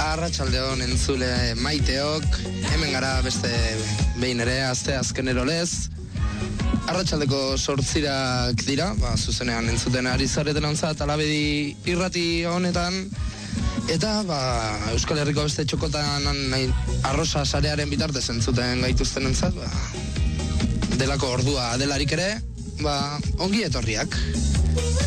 Arratsaldeon entzule maiteok, hemen gara beste behin ere, azte azkenero lez. Arratsaldeko 8:00 dira, zuzenean entzuten ari zareten ontzat, Alabedi irrati honetan. Eta Euskal Herriko beste txokotan arrosa sarearen bitartez entzuten gaituzten entzat, delako ordua delarik ere, ongi etorriak.